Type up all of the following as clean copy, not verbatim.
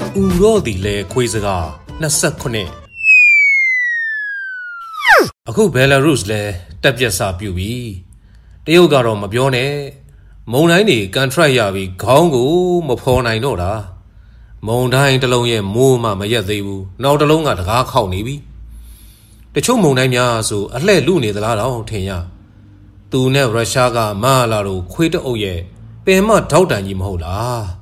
Urodi le Quizaga, Nasakone. Aku Belarus le, Tapjasa Pubi. Deogaro Mabione. Monaini can try Yavi, Congo, Mopona Nora. Mondain Daloye, Muma Mayadevu, now the long at Rakau Nibi. The Chomonamia so, a le luni the Lada Tenya. Tu ne Rashaga, Malaru, quit oye, Pema Tautan Yimhola.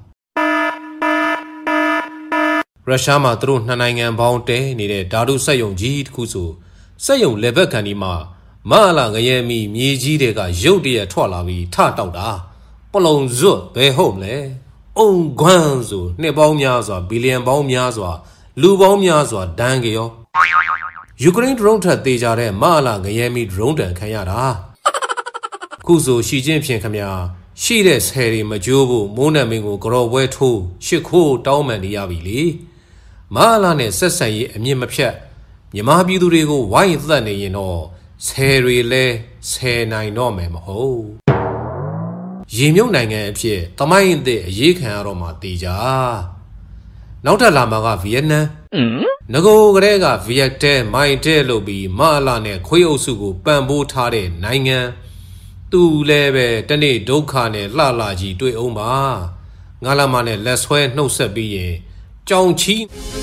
Rashama through Nanang and Bounte needed Dadu Sayong Jeet Kusu, Sayong Lebekanima, Mala Gayemi, Mijidega, Jodia Twalavi, Tatauda, Polon Zu, Be Homele, On Guanzu, Nebomyaza, Billion Bomyaza, Lubomyaza, Dangio. Ukraine drone at Dejare, Mala Gayemi drone and Kayada. Kuzu, Shi Jinping Kamya, She des Harry Majubu, Monamingo, Grow Wetu, Shiku, Dauman Yavili. Malane Sasay, a Mimapia, Yamabidugo, why than you know, Seri le, say nine no mem ho. Jimyo Nang Pie, Tamain de Yikan Roma Dija. Nota Lamaga Vienna, Nago Grega, Viete, my telobi, Malane, Quiosugu, Bamboo Tare, Nanga, Tu leve, Tane, Dokane, Lalaji, Due Oma, Galamane, less when no sabi. John Chi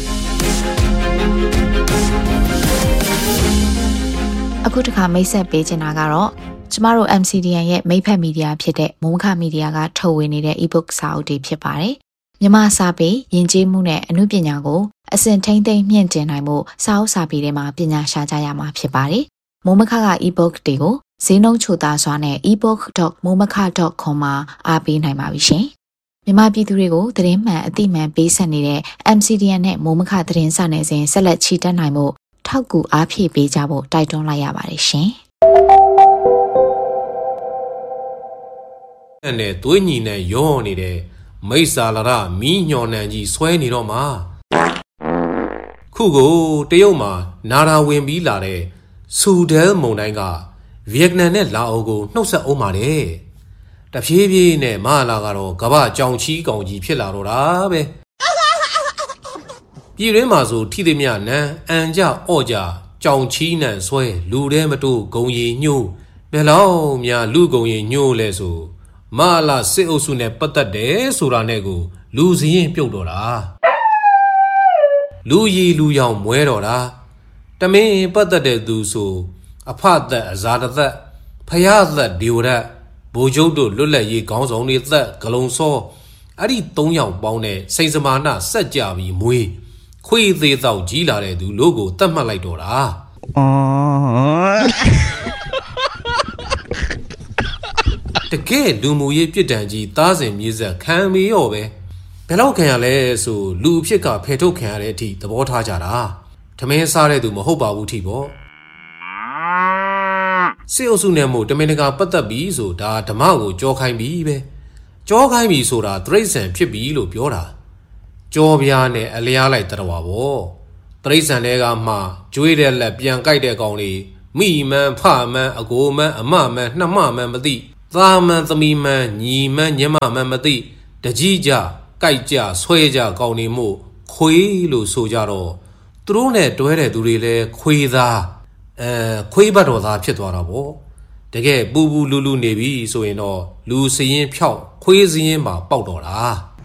အခုတခါမိတ်ဆက်ပေးချင်တာကတော့ကျမတို့ MCDN ရဲ့မိဖက်မီဒီယာဖြစ်တဲ့မုံခမီဒီယာကထုတ်ဝေနေတဲ့ ebook စာအုပ်တွေဖြစ်ပါတယ်။မြန်မာစာပေယဉ်ကျေးမှုနဲ့အမှုပညာကိုအစဉ်ထိန်းသိမ်းမြင့်တင်နိုင်မှုစာအုပ်စာပေတွေမှာပညာရှာကြရမှာဖြစ်ပါတယ်။မုံမခက ebook တွေကိုဈေးနှုန်းချိုသားစွာနဲ့ ebook.momaka.com မှာအားပေးနိုင်ပါပြီရှင်။မြန်မာပြည်သူတွေကိုသတင်းမှန်အသိမှန်ပေးဆက်နေတဲ့ MCDN နဲ့မိုးမခသတင်းစာနယ်စဉ်ဆက်လက်ချီတက်နိုင်မှုထောက်ကူအားဖြည့်ပေးကြဖို့တိုက်တွန်းလိုက်ရပါတယ်ရှင်။အဲ့နဲ့သွေးညီနဲ့ရောနေတဲ့မိစ္ဆာလာရမီးညော်နံကြီးဆွဲနေတော့မှာခုကိုတရုတ်မှာနာရာဝင်ပြီးလာတဲ့ဆူဒဲမုန်တိုင်းကဗီယက်နမ်နဲ့လာအိုကိုနှုတ်ဆက်အောင်ပါတယ်တဖြည်းဖြည်းနဲ့မလာကတော့ကမ္ဘာကြောင်ချီကောင်ကြီးဖြစ်လာတော့တာပဲပြည်ရင်းမှာဆိုထိသည်မြနန်းအန်ကြအော့ကြကြောင်ချီနန်ဆွဲလူတဲမတိုးဂုံရီညှို့ဘယ်လောက်များလူဂုံရီညှို့လဲဆိုမလာစစ်အုပ်စုနဲ့ပတ်သက်တယ်ဆိုတာနဲ့ကိုလူစရင်ပြုတ်တော့တာလူရီလူရောင်မွဲတော့တာတမင်းပတ်သက်တဲ့သူဆိုအဖသက်အဇာတသက်ဖယားသက်ဒီဝရဘိုးကျုပ်တို့လွတ်လပ်ရေးခေါင်းဆောင်တွေသက်ဂလုံစောအဲ့ဒီ၃ယောက်ပေါင်းတဲ့စိန်စမာနစက်ကြပြီးမွေးခွေးသေးတော့ကြီးလာတဲ့သူလို့ကိုတတ်မှတ်လိုက်တော့တာတကယ်လူမှုရေးပြစ်ဒဏ်ကြီးသားစဉ်မြေဆက်ခံမရောပဲဘယ်လောက်ခံရလဲဆိုလူအဖြစ်ကဖယ်ထုတ်ခံရတဲ့အထိသဘောထားကြတာထမင်းစားတဲ့သူမဟုတ်ပါဘူးထိပေါ့စစ်အုပ်စုနဲ့မို့တမင်တကာပတ်သက်ပြီးဆိုဒါဓမ္မကိုကြောခိုင်းပြီးပဲကြောခိုင်းပြီးဆိုတာတရိษံဖြစ်ပြီးလို့ပြောတာကြောပြားနဲ့အလျားလိုက်တတော်ပေါ့တရိษံတွေကမှကျွေးတဲ့လက်ပြန်ကြိုက်တဲ့ကောင်လေးမိမှန်ဖမှန်အကိုမှန်အမမှန်နှမမှန်မသိသားမှန်သမီးမှန်ညီမှန်ညမမှန်မသိတကြီးကြကြိုက်ကြဆွဲကြကောင်နေမို့ခွေးလို့ဆိုကြတော့သူတို့နဲ့တွဲတဲ့သူတွေလဲခွေးသားခွေးဘတ်တော်သားဖြစ်သွားတာပေါ့တကယ်ပူပူလူလူနေပြီဆိုရင်တော့လူစရင်ဖြောက်ခွေးစရင်မှာပေါက်တော့တာ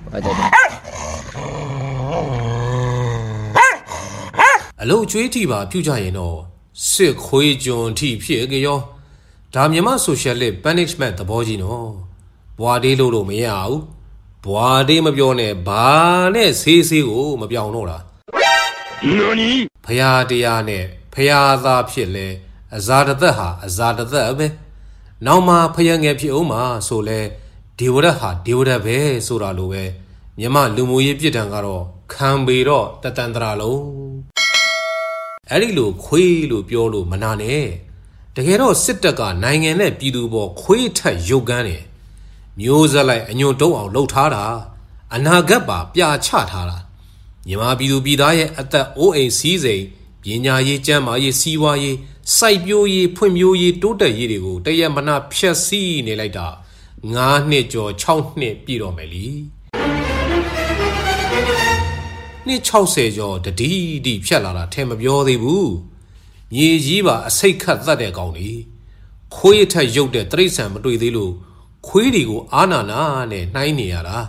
အလုံးကျွေးထိပါပြုကြရင်တော့စစ်ခွေးကြွန်ထိဖြစ်ကြရောဒါမြန်မာဆိုရှယ်လစ်ပန်နစ်မန့်သဘောကြီးနော်ဘွာဒေးလို့မရဘူးဘွာဒေးမပြောနဲ့ဘာနဲ့ဆေးကိုမပြောင်းတော့တာဖရာတရားနဲ့ဖရာသားဖြစ်လဲအဇာတသက်ဟာအဇာတသက်ပဲနောက်မှဖယားငယ်ဖြစ်အောင်မှာဆိုလဲဒေဝရဟာဒေဝရပဲဆိုတာလိုပဲမြမလူမှုရေးပြစ်ဒဏ်ကတော့ခံပေတော့တတန်တရာလုံးအဲ့ဒီလိုခွေးလို့ပြောလို့မနာနဲ့တကယ်တော့စစ်တပ်ကနိုင်ငံနဲ့ပြည်သူပေါ်ခွေးထက်ရုပ်ကန်းတယ်မျိုးဆက်လိုက်အညွန့်တုံးအောင်လှုပ်ထားတာအနာဂတ်ပါပြချထားတာမြမပြည်သူပြည်သားရဲ့အသက်အိုးအိမ်စည်းစိမ်ပညာရေးကျန်းမာရေးစီးပွားရေးစိုက်ပျိုးရေးဖွံ့ဖြိုးရေးတိုးတက်ရေးတွေကိုတရက်မနာဖျက်ဆီးနေလိုက်တာ9နှစ်ကျော်6နှစ်ပြည့်တော့မယ်လी နှစ်60ကျော်တတိတိဖြတ်လာတာထဲမပြောသေးဘူးမြေကြီးပါအစိတ်ခတ်သတ်တဲ့ကောင်လေးခွေးထက်ရုပ်တဲ့တိရစ္ဆာန်မတွေ့သေးလို့ခွေးတွေကိုအာနာနာနဲ့နှိုင်းနေရတာ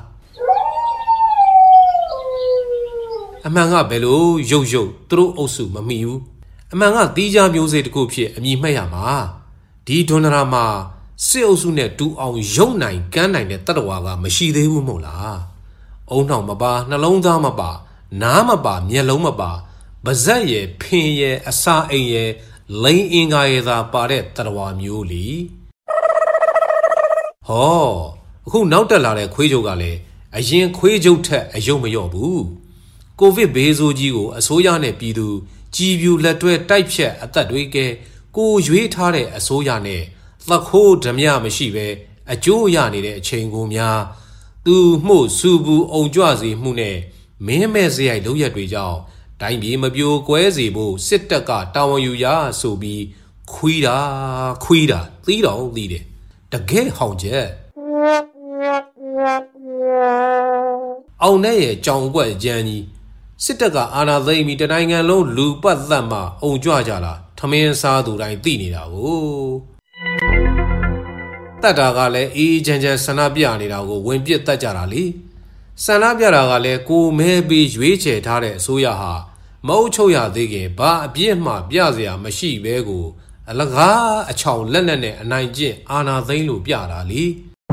အမှန်ကဘယ်လိုရုပ်သူတို့အုပ်စုမမိဘူးအမှန်ကသီးခြားမျိုးစေ့တစ်ခုဖြစ်အမည်မှတ်ရမှာဒီဒွန်ဒရာမှာစစ်အုပ်စုနဲ့တူအောင်ရုပ်နိုင်ကမ်းနိုင်တဲ့တတ္တဝါကမရှိသေးဘူးမို့လားအုံနှောင်မပါနှလုံးသားမပါနားမပါမျက်လုံးမပါပါဇက်ရဲ့ဖင်ရဲ့အစာအိမ်ရဲ့လိန်အင်္ဂါရဲ့သာပါတဲ့တတ္တဝါမျိုးလीဟောအခုနောက်တက်လာတဲ့ခွေးချုပ်ကလည်းအရင်ခွေးချုပ်ထက်အယုံမလျော့ဘူးကိုဗစ်ဘေးဆိုးကြီးကိုအစိုးရနဲ့ပြည်သူကြည်ပြူလက်တွဲတိုက်ဖြတ်အသက်တွေကကိုရွေးထားတဲ့အစိုးရနဲ့သခိုးဓမြမရှိပဲအကျိုးရနေတဲ့အချိန်ကိုများသူမှုစူဘူးအုံကြွစေမှုနဲ့မင်းမဲ့စရိုက်လုပ်ရက်တွေကြောင့်တိုင်းပြည်မပြိုကွဲစေဖို့စစ်တပ်ကတာဝန်ယူရဆိုပြီးခွီးတာသီးတော်သီးတယ်တကယ်ဟောင်ချက်အောင်နဲ့ရဲ့ကြောင်ကွက်ကြမ်းကြီးစစ်တပ်ကအာဏာသိမ်းပြီးတနိုင်ငံလုံးလူပတ်သက်မှအုံကြွကြလာထမင်းစားသူတိုင်းသိနေတာကိုတတ်တာကလည်းအေးချမ်းဆန္ဒပြနေတာကိုဝင်ပစ်တတ်ကြတာလေဆန္ဒပြတာကလည်းကိုမဲပြီးရွေးချယ်ထားတဲ့အစိုးရဟာမအုပ်ချုပ်ရသေးခင်ဘာအပြစ်မှပြစရာမရှိဘဲကိုအလကားအချောင်လက်နဲ့အနိုင်ကျင့်အာဏာသိမ်းလို့ပြတာလေ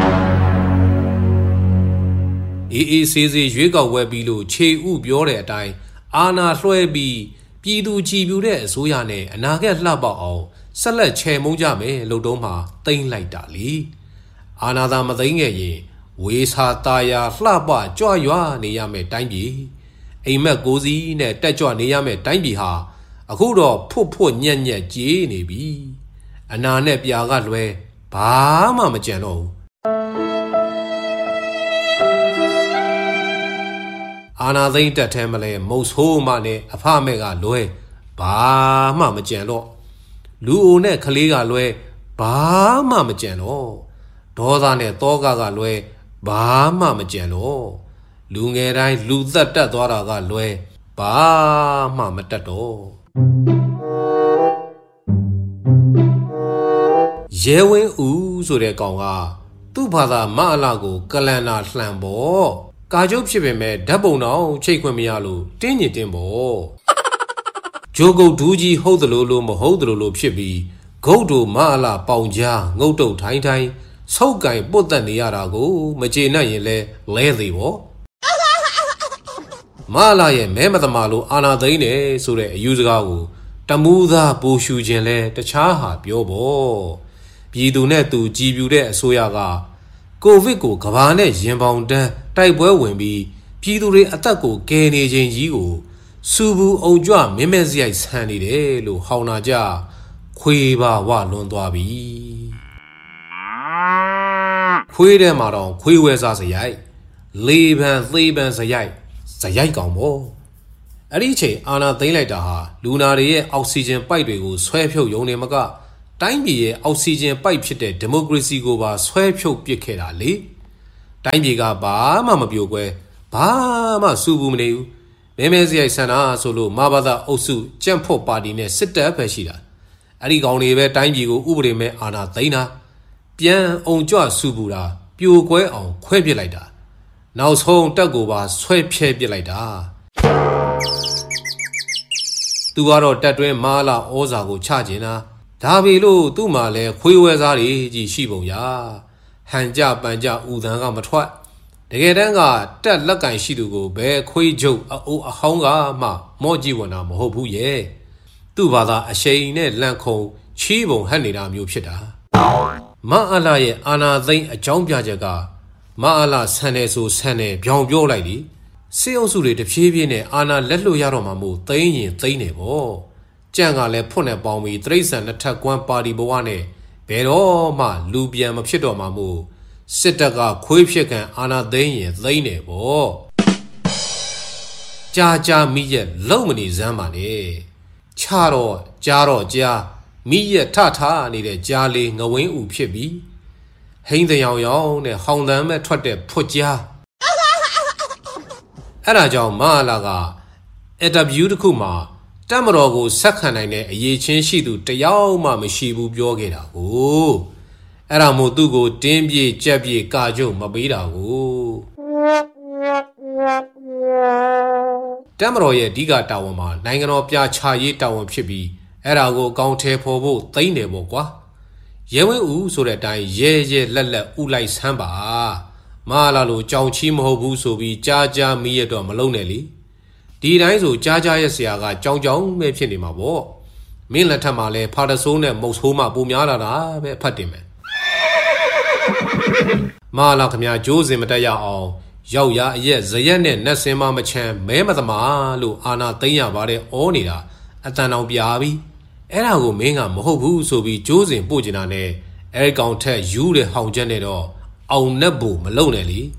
အေးဆေးရွေးကောက်ဝဲပြီးလို့ခြေဥပြောတဲ့အတိုင်းအာဏာလွှဲပြီးပြည်သူကြည်ပြူတဲ့အစိုးရနဲ့အနာဂတ်လှပအောင်ဆက်လက်ချေမုန်းကြမယ်လို့တော့မှတိမ့်လိုက်တာလေအာဏာသာမသိမ်းခဲ့ရင်ဝေစာတာယာလှပကြွရွာနေရမယ်တိုင်းပြည်အိမ်မက်ကိုစီးနဲ့တက်ကြွနေရမယ်တိုင်းပြည်ဟာအခုတော့ဖွတ်ညက်ကြေးနေပြီအနာနဲ့ပြာကလွဲဘာမှမကြံတော့ဘူးအာနာသိန်းတက်ထဲမလဲမုတ်ဆိုးမနဲ့အဖမဲ့ကလွဲဘာမှမကြံတော့လူအိုနဲ့ကလေးကလွဲဘာမှမကြံတော့ဒေါသနဲ့တောကလွဲဘာမှမကြံတော့လူငယ်တိုင်းလူသက်တက်သွားတာကလွဲဘာမှမတက်တော့ရဲဝင်းဦးဆိုတဲ့ကောင်ကသူ့ဘာသာမအလာကိုကလန်နာလှန်ပေါ့ကာကျုပ်ဖြစ်ပေမဲ့ဓာတ်ပုံတော့ချိတ်ခွင့်မရလို့တင်းညင်တင်းပေါ့ဂျိုကုတ်ဒူးကြီးဟုတ်တယ်လို့မဟုတ်တယ်လို့ဖြစ်ပြီးဂုတ်တို့မအလာပေါင်ကြားငုတ်တုတ်ထိုင်းဆုပ်ကင်ပုတ်တက်နေရတာကိုမကျေနပ်ရင်လဲသေးပေါ့မအလာရဲ့မဲမသမာလို့အာနာသိန်းတယ်ဆိုတဲ့အယူစကားကိုတမူးသားပူရှူခြင်းလဲတခြားဟာပြောပေါ့ပြည်သူနဲ့သူကြည်ပြူတဲ့အစိုးရကကိုဗစ်ကိုကဘာနဲ့ရင်ပေါင်တန်းတိုက်ပွဲဝင်ပြီးပြည်သူတွေအသက်ကိုကယ်နေခြင်းကြီးကိုစူဘူးအုံကြွမင်းမဲစရိုက်ဆန်နေတယ်လို့ဟောင်းနာကြခွေးပါဝလွန်သွားပြီခွေးထဲမှာတော့ခွေးဝဲစားစရိုက်လေးပန်းသေးပန်းစရိုက်ကောင်ပေါ့အဲ့ဒီအချိန်အာနာသိမ့်လိုက်တာဟာလူနာတွေရဲ့အောက်ဆီဂျင်ပိုက်တွေကိုဆွဲဖြုတ်ရုံနဲ့မကတိုင်းပြည်ရဲ့အောက်ဆီဂျင်ပိုက်ဖြစ်တဲ့ဒီမိုကရေစီကိုပါဆွဲဖြုတ်ပစ်ခဲ့တာလေတိုင်းပြည်ကဘာမှမပြိုကွဲဘာမှစူဘူးမနေဘူးမဲစရိုက်ဆန္ဒဆိုလို့မဘာသာအုပ်စုကြံ့ဖို့ပါတီနဲ့စစ်တပ်ပဲရှိတာအဲ့ဒီကောင်တွေပဲတိုင်းပြည်ကိုဥပဒေမဲ့အာဏာသိမ်းတာပြန်အုံကြွစူဘူးတာပြိုကွဲအောင်ခွဲပစ်လိုက်တာနောက်ဆုံးတက်ကိုပါဆွဲဖြဲပစ်လိုက်တာသူကတော့တက်တွင်းမာလာဩဇာကိုချကျင်တာဒါပေလို့သူ့မှာလဲခွေးဝဲစားတွေကြီးရှိပုံရဟန်ကြပန်ကြဥသံကမထွက်တကယ်တမ်းကတက်လက်ကင်ရှိသူကိုဘယ်ခွေးချုပ်အိုးအဟောင်းကမှမော့ကြည့်ဝင်တာမဟုတ်ဘူးရဲ့သူ့ဘာသာအရှိန်နဲ့လန့်ခုံချီးပုံဟတ်နေတာမျိုးဖြစ်တာမအလာရဲ့အာနာသိန်းအကြောင်းပြချက်ကမအလာဆန်တယ်ဆိုဆန်တယ်ပြောင်ပြောလိုက်လေစေအုပ်စုတွေတဖြည်းဖြည်းနဲ့အာနာလက်လွတ်ရတော့မှမို့သိန်းရင်သိန်းတယ်ပေါ့ကြံ့ကလည်းဖွတ်နဲ့ပေါင်းပြီးတရိษံနှစ်ထပ်ကွမ်းပါတီဘဝနဲ့ဘယ်တော့မှလူပြန်မဖြစ်တော့မှမို့စစ်တပ်ကခွေးဖြစ်ခံအာနာသိန်းရင်သိန်းတယ်ပေါ့ကြာမိရဲ့လုံမနေစမ်းပါနဲ့ချတော့ကြားမိရဲ့ထနေတဲ့ကြားလေးငဝင်းဥဖြစ်ပြီးဟိန်းတယောင်နဲ့ဟောင်တန်းမဲ့ထွက်တဲ့ဖွတ်ကြားအဲ့ဒါကြောင့်မဟာလာကအင်တာဗျူးတစ်ခုမှာတက်မတော်ကိုဆက်ခံနိုင်တဲ့အရေးချင်းရှိသူတယောက်မှမရှိဘူးပြောခဲ့တာကိုအဲ့ဒါမို့သူ့ကိုတင်းပြေးကြက်ပြေးကာကျုံမပေးတာကိုတက်မတော်ရဲ့အဓိကတာဝန်မှာနိုင်ငံတော်ပြချရေးတာဝန်ဖြစ်ပြီးအဲ့ဒါကိုအကောင့်ထဲပေါ်ဖို့သိမ့်တယ်ပေါ့ကွာရဲဝင်းဦးဆိုတဲ့အတိုင်းရဲလက်ဥလိုက်ဆန်းပါမဟာလာလိုကြောင်ချီမဟုတ်ဘူးဆိုပြီးကြားမိရတော့မလုံးနဲ့လေဒီတိုင်းဆိုကြားရဲ့ဆရာကကြောင်ပဲဖြစ်နေမှာပေါ့မင်းလက်ထက်မှာလဲဖာတဆိုးနဲ့မုတ်ဆိုးမှပုံများလာတာပဲဖတ်တင်မယ်မဟာလာခမညာကြိုးစင်မတက်ရအောင်ရောက်ရအရက်ဇရက်နဲ့နတ်စင်မမချမ်းမဲမသမားလို့အာနာသိမ့်ရပါတယ်ဩနေတာအတန်တောင်ပြာပြီးအဲ့ဒါကိုမင်းကမဟုတ်ဘူးဆိုပြီးကြိုးစင်ပို့ကျင်တာနဲ့အဲ့ကောင်ထက်ယူတဲ့ဟောင်ချက်နဲ့တော့အောင်နဲ့ဘူမလုံနဲ့လေ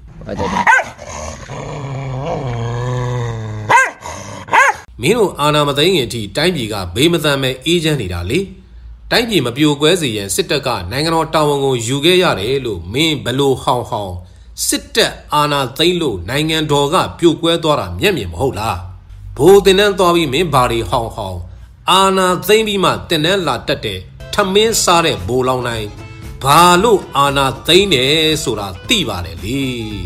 မင်းတို့အာနာမသိငင်အထိတိုင်းပြည်ကဘေးမသန်မဲ့အေးချမ်းနေတာလေတိုင်းပြည်မပြိုကွဲစေရန်စစ်တပ်ကနိုင်ငံတော်တာဝန်ကိုယူခဲ့ရတယ်လို့မင်းဘလို့ဟောင်စစ်တပ်အာနာသိမ့်လို့နိုင်ငံတော်ကပြိုကွဲသွားတာမျက်မြင်မဟုတ်လားဘိုးတင်နှန်းသွားပြီးမင်းဘာတွေဟောင်အာနာသိမ့်ပြီးမှတင်နှန်းလာတက်တဲ့ထမင်းစားတဲ့ဘိုးလောင်းတိုင်းဘာလို့အာနာသိမ့်တယ်ဆိုတာသိပါတယ်လေ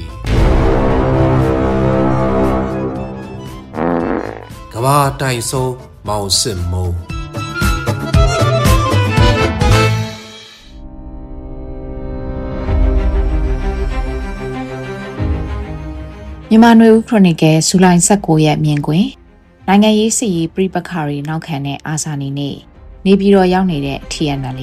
ကဘာတိုင်ဆုံးမောင်စစ်မုံမြန်မာနွေဦးခရိုနီကယ်ဇူလိုင်19ရက်မြင်ကွင်းနိုင်ငံရေးစစ်ရေးပြပခါရီနောက်ခံတဲ့အာဇာနည်နေ့နေပြည်တော်ရောက်နေတဲ့ TNL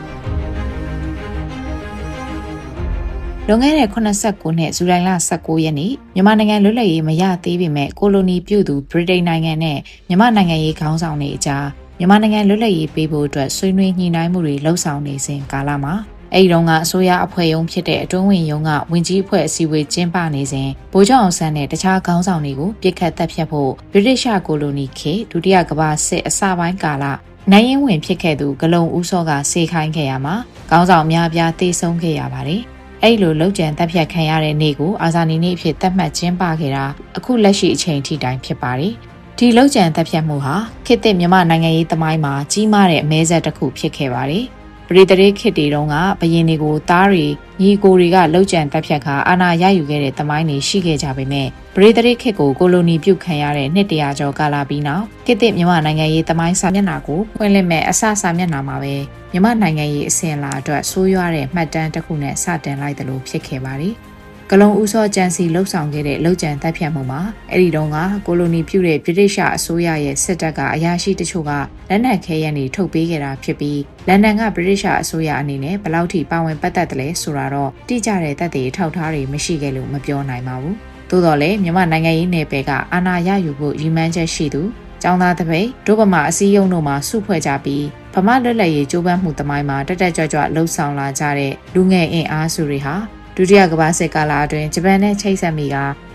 လွန်ခဲ့တဲ့89နှစ်ဇူလိုင်လ19ရက်နေ့မြန်မာနိုင်ငံလွတ်လပ်ရေးမရသေးပေမဲ့ကိုလိုနီပြုသူဗြိတိန်နိုင်ငံနဲ့မြန်မာနိုင်ငံရေးခေါင်းဆောင်တွေအကြားမြန်မာနိုင်ငံလွတ်လပ်ရေးပေးဖို့အတွက်ဆွေးနွေးညှိနှိုင်းမှုတွေလှုပ်ဆောင်နေစဉ်ကာလမှာအဲဒီတုန်းကအစိုးရအဖွဲ့ရုံးဖြစ်တဲ့အတွင်းဝင်ရုံးကဝင်ကြီးအဖွဲ့အစည်းအဝေးကျင်းပနေစဉ်ဗိုလ်ချုပ်အောင်ဆန်းနဲ့တခြားခေါင်းဆောင်တွေကိုပြစ်ခတ်တပ်ဖြတ်ဖို့ဗြိတိရှကိုလိုနီခေတ်ဒုတိယကမ္ဘာစစ်အစပိုင်းကာလနိုင်ရင်ဝင်ဖြစ်ခဲ့သူဂလုံဦးစောကစေခိုင်းခဲ့ရမှာခေါင်းဆောင်များပြားတေဆုံးခဲ့ရပါတယ်။အဲဒီလိုလုံခြံတပ်ဖြတ်ခံရတဲ့နေ့ကိုအာဇာနည်နေ့အဖြစ်သတ်မှတ်ကျင်းပခဲ့တာအခုလက်ရှိအချိန်ထိတိုင်ဖြစ်ပါတယ်။ဒီလုံခြံတပ်ဖြတ်မှုဟာခေတ်သစ်မြန်မာနိုင်ငံရေးသမိုင်းမှာကြီးမားတဲ့အမဲဆက်တစ်ခုဖြစ်ခဲ့ပါတယ်။ပရိသတ်ခေတ်တွေတုန်းကဘရင်တွေကိုသားတွေညီကိုတွေကလှုပ်ကြံတပ်ဖြတ်ခါအာဏာရယူခဲ့တဲ့သမိုင်းတွေရှိခဲ့ကြပေမဲ့ပရိသတ်ခေတ်ကိုကိုလိုနီပြုတ်ခံရတဲ့နှစ်တရာကျော်ကာလပြီးနောက်ခေတ်သစ်မြန်မာနိုင်ငံရေးသမိုင်းစာမျက်နှာကိုဖွင့်လှစ်မဲ့အစစာမျက်နှာမှာပဲမြန်မာနိုင်ငံရေးအစဉ်အလာအတွက်ဆိုးရွားတဲ့မှတ်တမ်းတစ်ခုနဲ့စတင်လိုက်တယ်လို့ဖြစ်ခဲ့ပါတယ်။ကလုံဦးစောကျန်စီလှုပ်ဆောင်ခဲ့တဲ့လှုပ်ကြံတပ်ဖြတ်မှုမှာအဲ့ဒီတုန်းကကိုလိုနီပြုတဲ့ဗြိတိရှအစိုးရရဲ့စစ်တပ်ကအရာရှိတချို့ကလက်နက်ခဲယမ်းတွေထုတ်ပေးခဲ့တာဖြစ်ပြီးလန်ဒန်ကဗြိတိရှအစိုးရအနေနဲ့ဘယ်လောက်ထိပါဝင်ပတ်သက်တယ်လဲဆိုတာတော့တိကျတဲ့သက်သေထောက်ထားတွေမရှိခဲ့လို့မပြောနိုင်ပါဘူး။သို့တော်လည်းမြန်မာနိုင်ငံရေးနယ်ပယ်ကအာဏာရယူဖို့ရည်မှန်းချက်ရှိသူကျောင်းသားတပိတ်ဒုဗမာအစည်းအရုံးတို့မှစုဖွဲ့ကြပြီးဗမာလွတ်လပ်ရေးကြိုးပမ်းမှုသမိုင်းမှာတက်ကြွလှုပ်ဆောင်လာကြတဲ့လူငယ်အင်အားစုတွေဟာဒုတိယကမ္ဘာစစ်ကာလအတွင်းဂျပန်နဲ့ချိတ်ဆက်မိက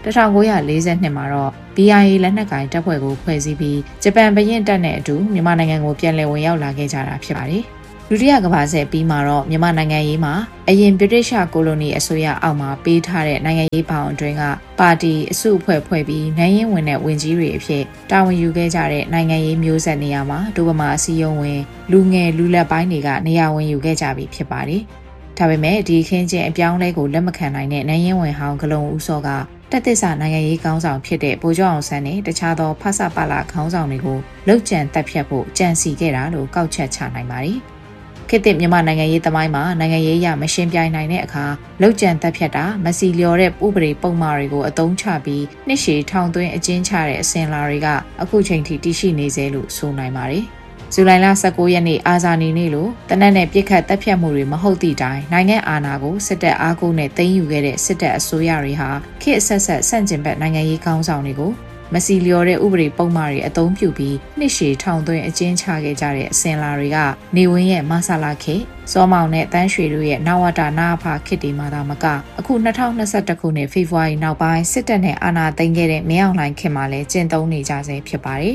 1942မှာတော့ BIA လက်နက်ကင်တပ်ဖွဲ့ကိုဖွဲ့စည်းပြီးဂျပန်ဘရင်တပ်နဲ့အတူမြန်မာနိုင်ငံကိုပြန်လည်ဝင်ရောက်လာခဲ့ကြတာဖြစ်ပါတယ်။ဒုတိယကမ္ဘာစစ်ပြီးမှတော့မြန်မာနိုင်ငံရေးမှာအရင်ဗြိတိရှကိုလိုနီအစိုးရအောက်မှာပေးထားတဲ့နိုင်ငံရေးဘောင်အတွင်းကပါတီအစုအဖွဲ့ဖွဲ့ပြီးနိုင်ရင်ဝင်တဲ့ဝင်ကြီးတွေအဖြစ်တာဝန်ယူခဲ့ကြတဲ့နိုင်ငံရေးမျိုးဆက်နေရာမှာဒုဗမာအစည်းအရုံးဝင်လူငယ်လူလက်ပိုင်းတွေကနေရာဝင်ယူခဲ့ကြပြီဖြစ်ပါတယ်။ဒါပေမဲ့ဒီခင်းချင်းအပြောင်းလဲကိုလက်မခံနိုင်တဲ့နိုင်ရင်ဝင်ဟောင်းဂလုံဦးစောကတက်သစ္စာနိုင်ငံရေးခေါင်းဆောင်ဖြစ်တဲ့ဗိုလ်ချုပ်အောင်ဆန်းနဲ့တခြားသောဖဆပလခေါင်းဆောင်တွေကိုလှုပ်ကြံတပ်ဖြတ်ဖို့ကြံစီခဲ့တာလို့ကောက်ချက်ချနိုင်ပါတယ်။ခေတ်သစ်မြန်မာနိုင်ငံရေးသမိုင်းမှာနိုင်ငံရေးအရမရှင်းပြနိုင်တဲ့အခါလှုပ်ကြံတပ်ဖြတ်တာမစီလျော်တဲ့ဥပဒေပုံမှားတွေကိုအသုံးချပြီးနှစ်ရှည်ထောင်သွင်းအကျဉ်းချတဲ့အစဉ်လာတွေကအခုချိန်ထိတည်ရှိနေစေလို့ဆိုနိုင်ပါတယ်။ဇူလိုင်လ19ရက်နေ့အာဇာနည်နေ့လို့တနက်နဲ့ပြစ်ခတ်တပ်ဖြတ်မှုတွေမဟုတ်သည့်တိုင်နိုင်ငံအာဏာကိုစစ်တပ်အားကိုးနဲ့သိမ်းယူခဲ့တဲ့စစ်တပ်အစိုးရတွေဟာခေတ်အဆက်ဆက်ဆန့်ကျင်ဘက်နိုင်ငံရေးခေါင်းဆောင်တွေကိုမစီလျော်တဲ့ဥပဒေပုံမှားတွေအသုံးပြုပြီးနှစ်ရှည်ထောင်သွင်းအကျဉ်းချခဲ့ကြတဲ့အစဉ်လာတွေကနေဝင်းရဲ့မဆလာခေတ်စောမောင်နဲ့တန်းရွှေတို့ရဲ့နဝတနာဖခေတ်တွေမှာသာမကအခု2021ခုနှစ်ဖေဖော်ဝါရီနောက်ပိုင်းစစ်တပ်နဲ့အာဏာသိမ်းခဲ့တဲ့မင်းအောင်လှိုင်ခေတ်မှာလည်းကျင့်သုံးနေကြဆဲဖြစ်ပါတယ်။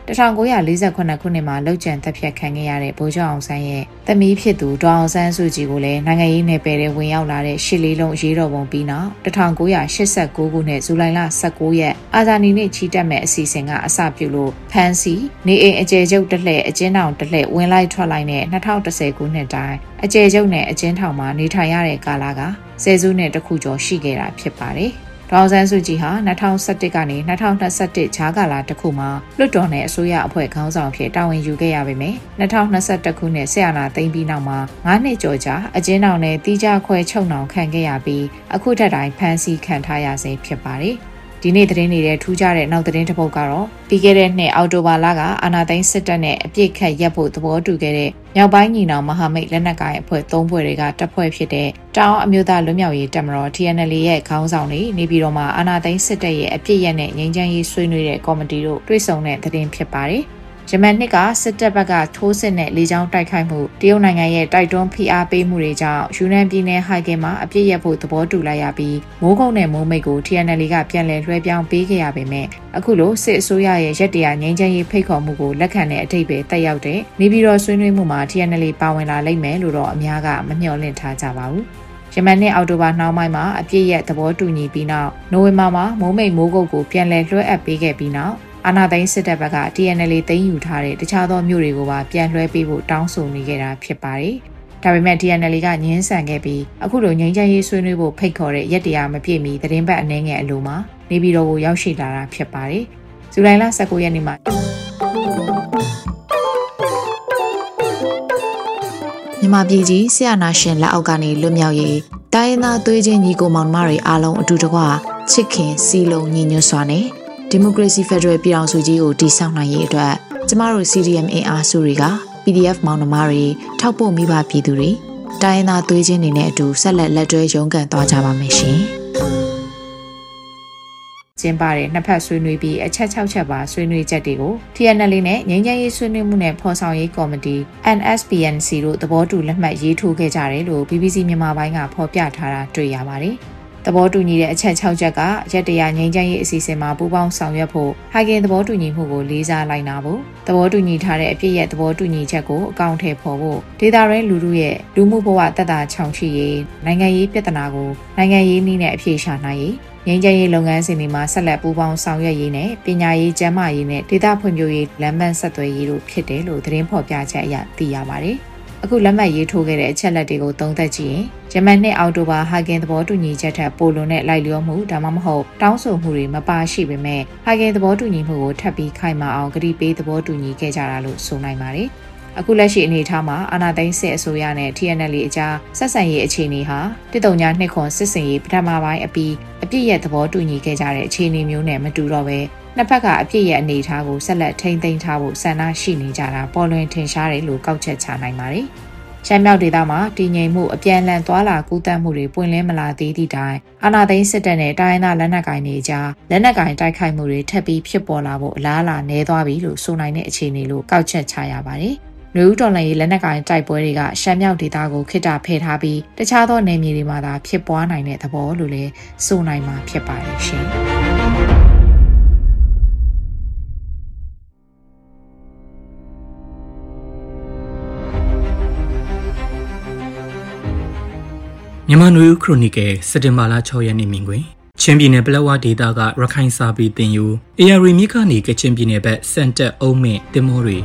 1948ခုနှစ်မှာလှုပ်ကြံတပ်ဖြတ်ခံခဲ့ရတဲ့ဗိုလ်ချုပ်အောင်ဆန်းရဲ့သမီးဖြစ်သူဒေါ်အောင်ဆန်းစုကြည်ကိုလည်းနိုင်ငံရေးနယ်ပယ်တွေဝင်ရောက်လာတဲ့ရှစ်လေးလုံးရေးတော်ပုံပြီးနောက်1989ခုနှစ်ဇူလိုင်လ19ရက်အာဇာနည်နေ့ချီတက်မဲ့အစီအစဉ်ကအစပြုလို့ဖမ်းဆီးနေအိမ်အကျယ်ချုပ်တစ်လှည့်အကျဉ်းထောင်တစ်လှည့်ဝင်လိုက်ထွက်လိုက်နဲ့2010ခုနှစ်တိုင်းအကျယ်ချုပ်နဲ့အကျဉ်းထောင်မှာနေထိုင်ရတဲ့ကာလကဆယ်စုနှစ်တစ်ခုကျော်ရှိခဲ့တာဖြစ်ပါတယ်။ဒေါ်အောင်ဆန်းစုကြည်ဟာ2011ကနေ2021ဂျားကာလတစ်ခုမှာလွှတ်တော်နဲ့အစိုးရအဖွဲ့ခေါင်းဆောင်ဖြစ်တာဝန်ယူခဲ့ရပေမယ့်2021ခုနှစ်ဆက်အာဏာသိမ်းပြီးနောက်မှာ9နှစ်ကျော်ကြာအကျဉ်းထောင်နဲ့တီးခြားခွဲချုပ်နှောင်ခံခဲ့ရပြီးအခုထက်တိုင်ဖမ်းဆီးခံထားရဆဲဖြစ်ပါတယ်။ဒီနေ့သတင်းတွေထူးခြားတဲ့နောက်သတင်းတစ်ပုဒ်ကတော့ပြီးခဲ့တဲ့နှစ်အောက်တိုဘာလကအာဏာသိမ်းစစ်တပ်နဲ့အပြစ်ခတ်ရပ်ဖို့သဘောတူခဲ့တဲ့မြောက်ပိုင်းညီနောင်မဟာမိတ်လက်နက်ကိုင်အဖွဲ့3ဖွဲ့တွေကတပ်ဖွဲ့ဖြစ်တဲ့တောင်အမျိုးသားလွတ်မြောက်ရေးတပ်မတော် TNL ရဲ့ခေါင်းဆောင်တွေနေပြည်တော်မှာအာဏာသိမ်းစစ်တပ်ရဲ့အပြစ်ရက်နဲ့ငြိမ်းချမ်းရေးဆွေးနွေးတဲ့ကော်မတီတို့တွေ့ဆုံတဲ့သတင်းဖြစ်ပါတယ်။ယမန်နှစ်ကစစ်တပ်ဘက်ကထိုးစစ်နဲ့လေကြောင်းတိုက်ခိုက်မှုတရုတ်နိုင်ငံရဲ့တိုက်တွန်းဖိအားပေးမှုတွေကြောင့်ယူနန်ပြည်နယ်ဟိုက်ကင်မှာအပြစ်ရက်ဖို့သဘောတူလိုက်ရပြီးမိုးကုတ်နဲ့မိုးမိတ်ကို TNL ကပြန်လည်လွှဲပြောင်းပေးခဲ့ရပေမဲ့အခုလိုစစ်အစိုးရရဲ့ရက်တရားငြိမ်းချမ်းရေးဖိတ်ခေါ်မှုကိုလက်ခံတဲ့အထိပ္ပယ်တက်ရောက်တဲ့နေပြည်တော်ဆွေးနွေးမှုမှာ TNL ပါဝင်လာလိမ့်မယ်လို့တော့အများကမမျှော်လင့်ထားကြပါဘူး။ယမန်နှစ်အောက်တိုဘာနှောင်းပိုင်းမှာအပြစ်ရက်သဘောတူညီပြီးနောက်နိုဝင်ဘာမှာမိုးမိတ်မိုးကုတ်ကိုပြန်လည်လွှဲအပ်ပေးခဲ့ပြီးနောက်အာဏာသိမ်းစစ်တပ်ဘက်က TNL သိမ်းယူထားတဲ့တခြားသောမြို့တွေကိုပါပြန်လွှဲပေးဖို့တောင်းဆိုနေခဲ့တာဖြစ်ပါတယ်။ဒါပေမဲ့ TNL ကငြင်းဆန်ခဲ့ပြီးအခုလိုငြိမ်းချမ်းရေးဆွေးနွေးဖို့ဖိတ်ခေါ်တဲ့ရက်တရားမပြည့်မီသတင်းပတ်အနည်းငယ်အလိုမှာနေပြည်တော်ကိုရောက်ရှိလာတာဖြစ်ပါတယ်။ဇူလိုင်လ19ရက်နေ့မှာမြန်မာပြည်ကြီးဆရာနာရှင်လက်အောက်ကနေလွတ်မြောက်ရေးတိုင်းရင်းသားသွေးချင်းညီကိုမောင်နှမတွေအားလုံးအတူတကွချစ်ခင်စီလုံးညီညွတ်စွာနဲ့ဒီမိုကရေစီဖက်ဒရယ်ပြည်ထောင်စုကြီးကိုတည်ဆောက်နိုင်ရေးအတွက်ကျမတို့ CDM အင်အားစုတွေက PDF မောင်နှမတွေထောက်ပို့မိဘပြည်သူတွေတိုင်းရင်းသားသွေးချင်းတွေနဲ့အတူဆက်လက်တွဲရုန်းကန်သွားကြပါမယ်ရှင်။ကျင်းပတဲ့နှစ်ဖက်ဆွေးနွေးပြီးအချက်6ချက်ပါဆွေးနွေးချက်တွေကို TNL နဲ့ငြိမ်းချမ်းရေးဆွေးနွေးမှုနဲ့ဖော်ဆောင်ရေးကော်မတီ NSPNC တို့သဘောတူလက်မှတ်ရေးထိုးခဲ့ကြတယ်လို့ BBC မြန်မာပိုင်းကဖော်ပြထားတာတွေ့ရပါတယ်။သဘောတူညီတဲ့အချက်6ချက်ကရက်တရားငြိမ်းချမ်းရေးအစီအစဉ်မှာပူးပေါင်းဆောင်ရွက်ဖို့ဟိုက်ကင်သဘောတူညီမှုကိုလေးစားလိုက်နာဖို့သဘောတူညီထားတဲ့အပြည့်ရဲ့သဘောတူညီချက်ကိုအကောင့်ထဲပေါ်ဖို့ဒေတာရင်းလူထုရဲ့လူမှုဘဝတက်တာချောင်ချိရေးနိုင်ငံရေးပြဿနာကိုနိုင်ငံရေးနည်းနဲ့အဖြေရှာနိုင်ရေးငြိမ်းချမ်းရေးလုပ်ငန်းစဉ်တွေမှာဆက်လက်ပူးပေါင်းဆောင်ရွက်ရေးနဲ့ပညာရေးကျန်းမာရေးနဲ့ဒေသဖွံ့ဖြိုးရေးလမ်းမဆက်သွယ်ရေးတို့ဖြစ်တယ်လို့သတင်းဖော်ပြချက်အရသိရပါတယ်။အခုလက်မှတ်ရေးထိုးခဲ့တဲ့အချက်လက်တွေကိုသုံးသပ်ကြည့်ရင်ယမန်နှစ်အောက်တိုဘာဟာကင်သဘောတူညီချက်ထက်ပိုလွန်တဲ့လိုက်လျောမှုဒါမှမဟုတ်တောင်းဆိုမှုတွေမပါရှိပေမဲ့ဟာကင်သဘောတူညီမှုကိုထပ်ပြီးခိုင်မာအောင်ကတိပေးသဘောတူညီခဲ့ကြတာလို့ဆိုနိုင်ပါတယ်။အခုလက်ရှိအနေအထားမှာအာဏာသိမ်းစစ်အစိုးရနဲ့ TNL အကြားဆက်ဆံရေးအခြေအနေဟာ139ခွန်စစ်စင်ရေးပထမပိုင်းအပြီးအပြည့်ရဲ့သဘောတူညီခဲ့ကြတဲ့အခြေအနေမျိုးနဲ့မတူတော့ပဲနှစ်ဖက်ကအပြည့်ရဲ့အနေအထားကိုဆက်လက်ထိန်းသိမ်းထားဖို့ဆန္ဒရှိနေကြတာပေါ်လွင်ထင်ရှားတယ်လို့ကောက်ချက်ချနိုင်ပါတယ်။ရှမ်းမြောက်ဒေသမှာတည်ငြိမ်မှုအပြန်အလှန်သွာလာကူးသန်းမှုတွေပွင့်လင်းမလာသေးသည့်တိုင်အာဏာသိမ်းစစ်တပ်နဲ့တိုင်းရင်းသားလက်နက်ကိုင်တွေကြားလက်နက်ကိုင်တိုက်ခိုက်မှုတွေထပ်ပြီးဖြစ်ပေါ်လာဖို့အလားအလာနည်းသွားပြီလို့ဆိုနိုင်တဲ့အခြေအနေလို့ကောက်ချက်ချရပါတယ်။နွေဦးတော်လှန်ရေးလက်နက်ကိုင်တိုက်ပွဲတွေကရှမ်းမြောက်ဒေသကိုခေတ္တဖယ်ထားပြီးတခြားသောနယ်မြေတွေမှာသာဖြစ်ပွားနိုင်တဲ့သဘောလို့လည်းဆိုနိုင်မှာဖြစ်ပါတယ်ရှင်။မြန်မာနွေဦးခရိုနီကယ်စက်တင်ဘာလ6ရက်နေ့မြင်ကွင်းချင်းပြည်နယ်ပလက်ဝဒေသကရခိုင်စာပေတင်ယူ AR မြစ်ကနေကချင်ပြည်နယ်ဘက်စန်တက်အုံးမင့်တင်မောတွေ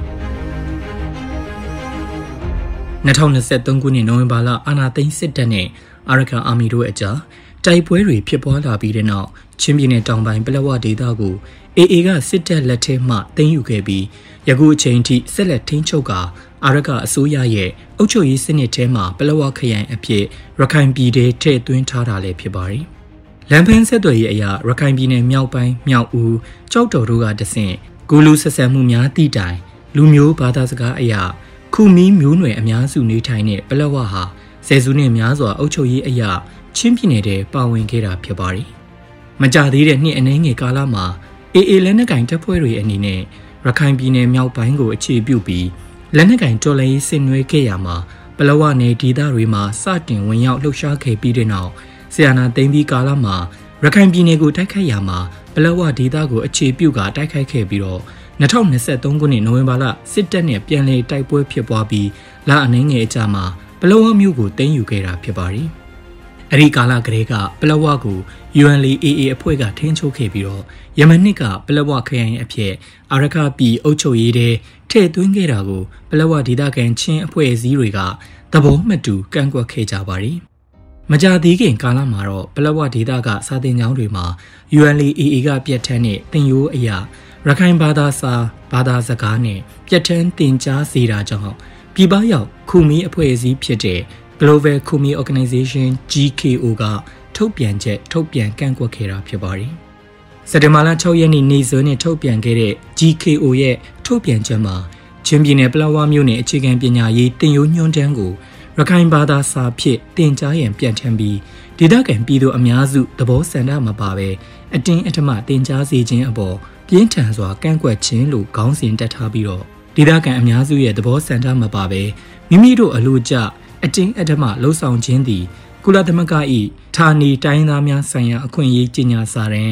2023ခုနှစ်နိုဝင်ဘာလအာဏာသိမ်းစစ်တပ်နဲ့အာရကန်အာမီတို့အကြားတိုက်ပွဲတွေဖြစ်ပွားလာပြီးတဲ့နောက်ချင်းပြည်နယ်တောင်ပိုင်းပလက်ဝဒေသကို AA ကစစ်တပ်လက်ထဲမှသိမ်းယူခဲ့ပြီးယခုအချိန်ထိဆက်လက်ထိန်းချုပ်ကာအာရကအစိုးရရဲ့အုပ်ချုပ်ရေးစနစ်ထဲမှာပလက်ဝခရိုင်အဖြစ်ရခိုင်ပြည်ထဲထည့်သွင်းထားတာလည်းဖြစ်ပါတယ်။လမ်းပန်းဆက်သွယ်ရေးအရာရခိုင်ပြည်နယ်မြောက်ပိုင်းမြောက်ဦးကြောက်တော်တို့ကတဆင့်ဂူလူဆက်ဆံမှုများတည်တိုင်လူမျိုးဘာသာစကားအရာခုမီးမျိုးနွယ်အများစုနေထိုင်တဲ့ပလက်ဝဟာဆယ်စုနှစ်များစွာအုပ်ချုပ်ရေးအရာချင်းပြည်နယ်ထဲပါဝင်ခဲ့တာဖြစ်ပါတယ်။မကြသေးတဲ့နှစ်အနည်းငယ်ကာလမှာ AA လက်နက်ကင်တပ်ဖွဲ့တွေအနေနဲ့ရခိုင်ပြည်နယ်မြောက်ပိုင်းကိုအခြေပြုပြီးလက်နက်ကင်တော်လှန်ရေးဆင်နွှဲခဲ့ရမှာပလက်ဝနယ်ဒေသတွေမှာစတင်ဝင်ရောက်လှုပ်ရှားခဲ့ပြီးတဲ့နောက်ဆီယနာသိမ်းပြီးကာလမှာရခိုင်ပြည်နယ်ကိုတိုက်ခိုက်ရမှာပလက်ဝဒေသကိုအခြေပြုကတိုက်ခိုက်ခဲ့ပြီးတော့ 2023ခုနှစ်နိုဝင်ဘာလစစ်တပ်နဲ့ပြန်လည်တိုက်ပွဲဖြစ်ပွားပြီးလအနည်းငယ်အကြာမှာပလောဝမြို့ကိုသိမ်းယူခဲ့တာဖြစ်ပါတယ်။အဲဒီကာလကလေးကပလောဝကို UNLAA အဖွဲ့ကထိန်းချုပ်ခဲ့ပြီးတော့ယမန်နှစ်ကပလောဝခရိုင်အဖြစ်အာရခပြည်အုပ်ချုပ်ရေးတဲ့ထည့်သွင်းခဲ့တာကိုပလောဝဒေသခံချင်းအဖွဲ့အစည်းတွေကသဘောမတူကန့်ကွက်ခဲ့ကြပါတယ်။မကြာသေးခင်ကာလမှာတော့ပလောဝဒေသကစာသင်ကျောင်းတွေမှာ UNLAA ကပြတ်ထန်းတဲ့သင်ရိုးအရာရခိုင်ဘာသာစာဘာသာစကားနဲ့ပြတ်ထန်းသင်ကြားစေတာကြောင့်ပြည်ပရောက်ခူမီအဖွဲ့အစည်းဖြစ်တဲ့ Global Khmer Organization GKO ကထုတ်ပြန်ကန့်ကွက်ခဲ့တာဖြစ်ပါတယ်။စက်တင်ဘာလ6ရက်နေ့နေ့စွဲနဲ့ထုတ်ပြန်ခဲ့တဲ့ GKO ရဲ့ထုတ်ပြန်ချက်မှာချင်းပြည်နယ်ပလောဝမြို့နယ်အခြေခံပညာရေးသင်ရိုးညွှန်းတမ်းကိုရခိုင်ဘာသာစာဖြင့်သင်ကြားရန်ပြတ်ထန်းပြီးဒေသခံပြည်သူအများစုသဘောဆန္ဒမပါဘဲအတင်းအဓမ္မသင်ကြားစေခြင်းအပေါ်ပြင်းထန်စွာကန့်ကွက်ခြင်းလို့ခေါင်းစဉ်တက်ထားပြီးတော့ဒေသခံအများစုရဲ့သဘောဆန္ဒမပါဘဲမိမိတို့အလို့ကျအတင်းအဓမ္မလှုပ်ဆောင်ခြင်းသည်ကုလသမဂ္ဂ၏ဌာနေတိုင်းသားများဆိုင်ရာအခွင့်အရေးကြေညာစာတမ်း